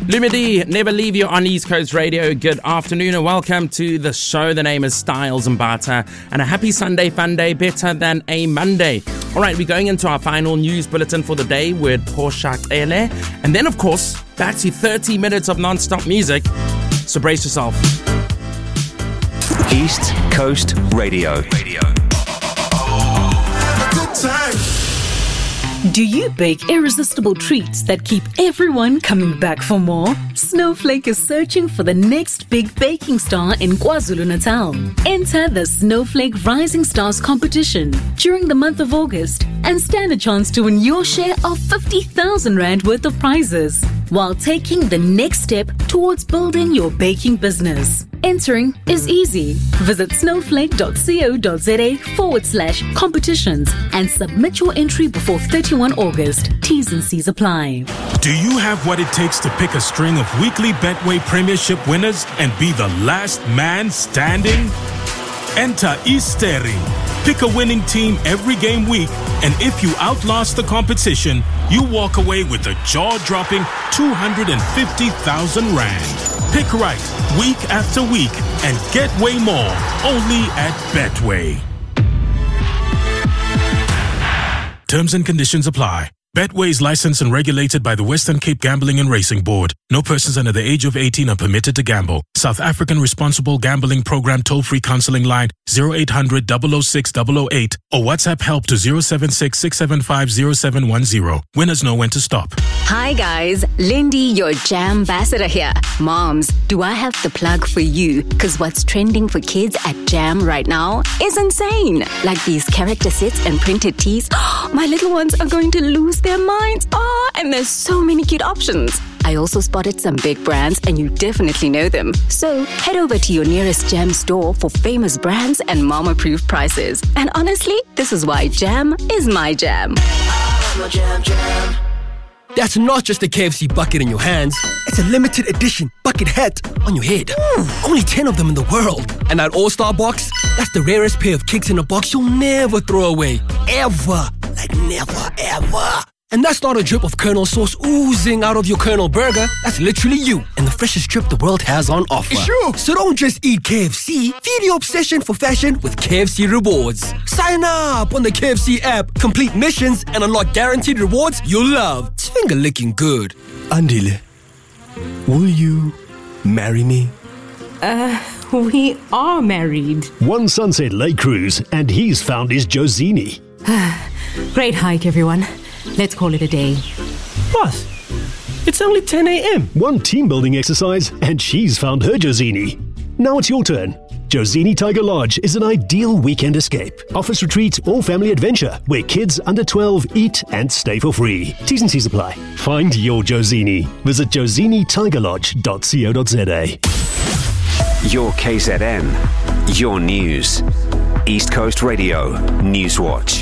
Lumidi, never leave you on East Coast Radio. Good afternoon and welcome to the show. The name is Styles Mbata, and a happy Sunday fun day, better than a Monday. All right, we're going into our final news bulletin for the day with Portia Ele, and then of course back to 30 minutes of non-stop music. So brace yourself. East Coast Radio. Good time. Do you bake irresistible treats that keep everyone coming back for more? Snowflake is searching for the next big baking star in KwaZulu-Natal. Enter the Snowflake Rising Stars competition during the month of August and stand a chance to win your share of 50,000 Rand worth of prizes while taking the next step towards building your baking business. Entering is easy. Visit snowflake.co.za/competitions and submit your entry before 31 August. T's and C's apply. Do you have what it takes to pick a string of weekly Betway Premiership winners and be the last man standing? Enter Easteri. Pick a winning team every game week, and if you outlast the competition, you walk away with a jaw-dropping 250,000 Rand. Pick right week after week and get way more only at Betway. Terms and conditions apply. Betway is licensed and regulated by the Western Cape Gambling and Racing Board. No persons under the age of 18 are permitted to gamble. South African Responsible Gambling Program toll-free counseling line 0800 006 008 or WhatsApp help to 076 675 0710. Winners know when to stop. Hi guys, Lindy, your jam ambassador here. Moms, do I have the plug for you? Because what's trending for kids at Jam right now is insane. Like these character sets and printed tees. My little ones are going to lose their minds. And there's so many cute options. I also spotted some big brands and you definitely know them. So head over to your nearest Jam store for famous brands and mom-approved prices. And honestly, this is why Jam is my jam. Jam. That's not just a KFC bucket in your hands. It's a limited edition bucket hat on your head. Only 10 of them in the world. And that All-Star box, that's the rarest pair of kicks in a box you'll never throw away. Ever. Like never, ever. And that's not a drip of Colonel sauce oozing out of your Colonel burger. That's literally you and the freshest drip the world has on offer. It's true. So don't just eat KFC. Feed your obsession for fashion with KFC Rewards. Sign up on the KFC app. Complete missions and unlock guaranteed rewards you'll love. It's finger licking good. Andile, will you marry me? We are married. One Sunset Lake Cruise and he's found his Josini. Great hike, everyone. Let's call it a day. Boss, it's only 10 a.m. One team building exercise and she's found her Josini. Now it's your turn. Josini Tiger Lodge is an ideal weekend escape. Office retreat or family adventure where kids under 12 eat and stay for free. T's and C's apply. Find your Josini. Visit josinitigerlodge.co.za. Your KZN. Your news. East Coast Radio Newswatch.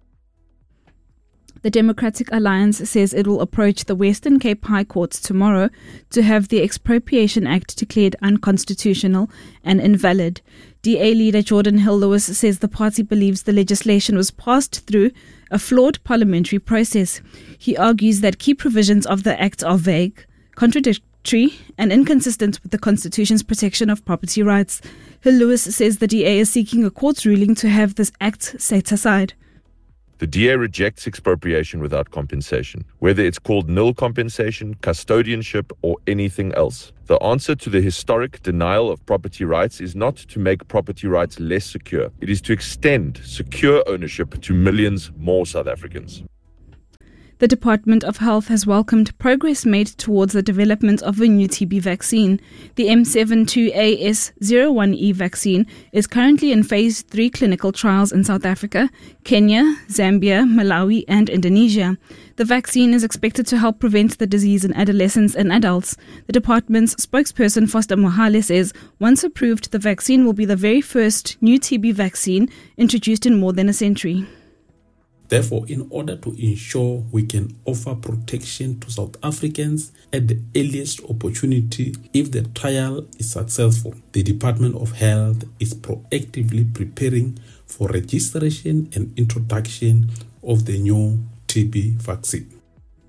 The Democratic Alliance says it will approach the Western Cape High Court tomorrow to have the Expropriation Act declared unconstitutional and invalid. DA leader Jordan Hill-Lewis says the party believes the legislation was passed through a flawed parliamentary process. He argues that key provisions of the Act are vague, contradictory and inconsistent with the Constitution's protection of property rights. Hill-Lewis says the DA is seeking a court's ruling to have this act set aside. The DA rejects expropriation without compensation, whether it's called nil compensation, custodianship, or anything else. The answer to the historic denial of property rights is not to make property rights less secure. It is to extend secure ownership to millions more South Africans. The Department of Health has welcomed progress made towards the development of a new TB vaccine. The M72AS01E vaccine is currently in phase 3 clinical trials in South Africa, Kenya, Zambia, Malawi, and Indonesia. The vaccine is expected to help prevent the disease in adolescents and adults. The department's spokesperson, Foster Mohale, says once approved, the vaccine will be the very first new TB vaccine introduced in more than a century. Therefore, in order to ensure we can offer protection to South Africans at the earliest opportunity if the trial is successful, the Department of Health is proactively preparing for registration and introduction of the new TB vaccine.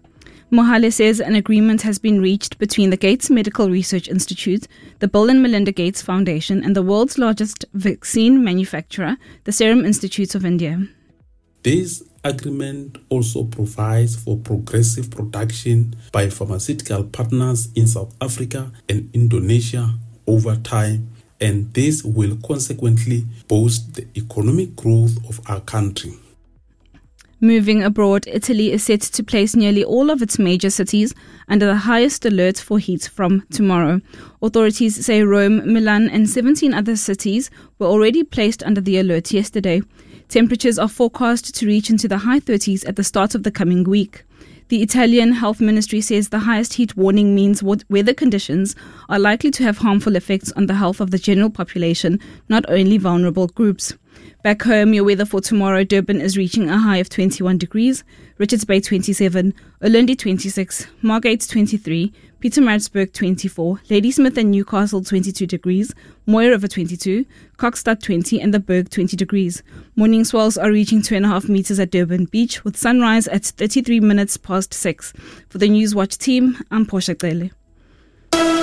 Mohale says an agreement has been reached between the Gates Medical Research Institute, the Bill and Melinda Gates Foundation, and the world's largest vaccine manufacturer, the Serum Institute of India. This agreement also provides for progressive production by pharmaceutical partners in South Africa and Indonesia over time, and this will consequently boost the economic growth of our country. Moving abroad, Italy is set to place nearly all of its major cities under the highest alert for heat from tomorrow. Authorities say Rome, Milan and 17 other cities were already placed under the alert yesterday. Temperatures are forecast to reach into the high 30s at the start of the coming week. The Italian Health Ministry says the highest heat warning means weather conditions are likely to have harmful effects on the health of the general population, not only vulnerable groups. Back home, your weather for tomorrow: Durban is reaching a high of 21 degrees, Richards Bay 27, Ulundi 26, Margate 23, Pietermaritzburg 24, Ladysmith and Newcastle 22 degrees, Mooi River 22, Kokstad 20 and the Berg 20 degrees. Morning swells are reaching 2.5 meters at Durban Beach with sunrise at 33 minutes past 6. For the Newswatch team, I'm Portia Cele.